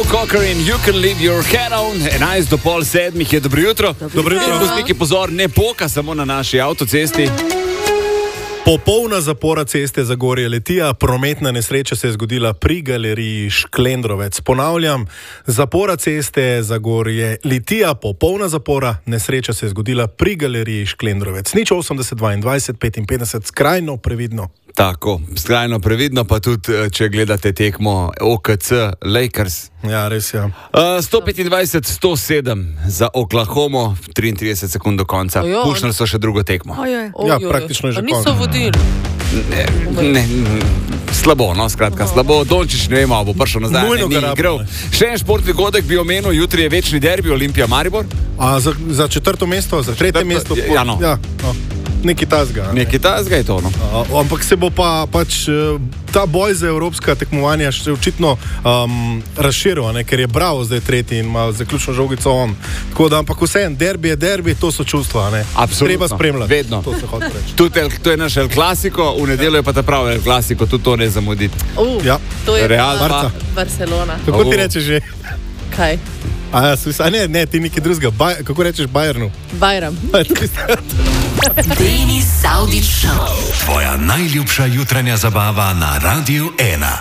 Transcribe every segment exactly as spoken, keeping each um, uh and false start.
Joe Cocker in You Can Leave Your Head On. enajst do pol sedmih je dobro jutro. Dobro jutro. Voznik, pozor, ne poka samo na naši avtocesti. Popolna zapora ceste Zagorje Litija, prometna nesreča se je zgodila pri galeriji Šklendrovec. Ponavljam, zapora ceste Zagorje Litija, popolna zapora, nesreča se je zgodila pri galeriji Šklendrovec. Nič osemdeset dvaindvajset petinpetdeset, skrajno previdno. Tako, skrajno previdno, pa tudi, če gledate tekmo O K C Lakers. Ja, res je. Uh, sto petindvajset sto sedem za Oklahomo, triintrideset sekund do konca. Puščali so še drugo tekmo. Ojoj. Ja, praktično je že konec. Niso vodili. Ne, ne, slabo, no, skratka, slabo. Dončić, ne vemo, bo prišel nazaj, Nujno ne, ni ga igral. rabimo, Še en športni dogodek bi omenil, jutri je večni derbi Olimpija-Maribor. A za, za četrto mesto, za tretje Četrto- mesto? ja, no. ja, no. Nekaj tazga. Nekaj tazga je to, no. A, ampak se bo pa pač eh, ta boj za evropska tekmovanja še očitno um, razširil, ne, ker je Bravo zdaj tretji in ima zaključno žogico on. Tako da, ampak vseeno, derbi je derbi, to so čustva, ne. Absolutno. Treba spremljati. Vedno. To se hoče reči. Tudi El, to je naš El Clasico, v nedeljo je pa ta pravi El Clasico, tudi to ne zamuditi. Uh, Ja. To je Real pa pa- Barcelona. Kako ti Oh. rečeš že? Kaj? A, ja, sus- a ne, ne, ti nekaj drugega. Baj, kako rečeš Bayernu? Bajram. Denis Saudić Show. Tvoja najljubša jutranja zabava na Radiu ena.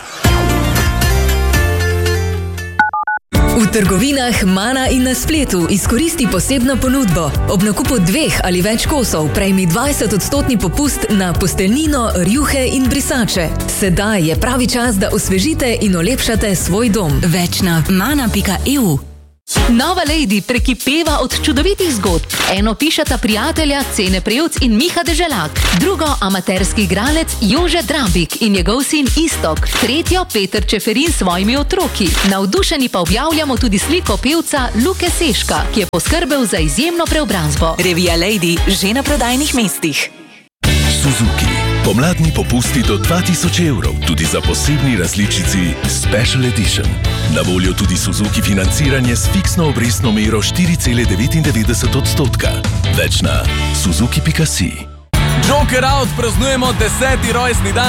V trgovinah Mana in na spletu izkoristi posebno ponudbo. Ob nakupu dveh ali več kosov prejmi dvajset odstotni popust na posteljnino, rjuhe in brisače. Sedaj je pravi čas, da osvežite in olepšate svoj dom. Več na mana pika e u. Nova Lady prekipeva od čudovitih zgodb. Eno pišeta prijatelja Cene Prevc in Miha Deželak, drugo amaterski igralec Jože Drabik in njegov sin Istok, tretjo Peter Čeferin s svojimi otroki. Navdušeni pa objavljamo tudi sliko pevca Luke Seška, ki je poskrbel za izjemno preobrazbo. Revija Lady že na prodajnih mestih. Suzuki. Pomladni popusti do dva tisoč evrov, tudi za posebni različici Special Edition. Na voljo tudi Suzuki financiranje s fiksno obrestno mero štiri cela devetindevetdeset odstotka. Več na suzuki pika si. Joker Out praznujemo deseti rojstni dan